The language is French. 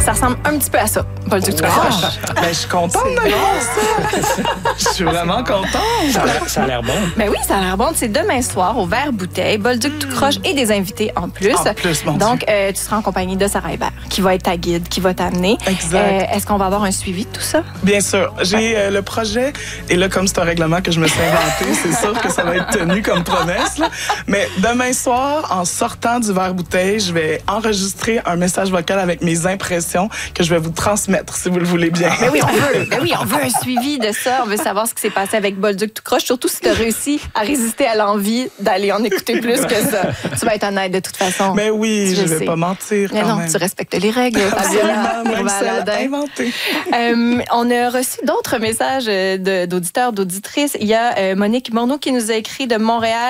Ça ressemble un petit peu à ça, Bolduc tout croche. Ben, je suis contente de voir ça. Je suis vraiment contente. Ça a l'air bon. Ben oui, ça a l'air bon. C'est demain soir au Verre Bouteille, Bolduc tout croche et des invités en plus. En plus, mon Donc, Dieu. tu seras en compagnie de Sarah Hébert, qui va être ta guide, qui va t'amener. Exact. Est-ce qu'on va avoir un suivi de tout ça? Bien sûr. J'ai le projet, et là, comme c'est un règlement que je me suis inventé, c'est sûr que ça va être tenu comme promesse. Là. Mais demain soir, en sortant du Verre Bouteille, je vais enregistrer un message vocal avec mes impressions que je vais vous transmettre, si vous le voulez bien. Ben oui, on veut un suivi de ça. On veut savoir ce qui s'est passé avec Bolduc tout croche, surtout si tu as réussi à résister à l'envie d'aller en écouter plus que ça. Tu vas être honnête de toute façon. Mais oui, je le vais sais. pas mentir. Mais quand non, même. tu respectes les règles. Absolument, même Fabiola celle Valadin. inventée. On a reçu d'autres messages d'auditeurs, d'auditrices. Il y a Monique Morneau qui nous a écrit de Montréal.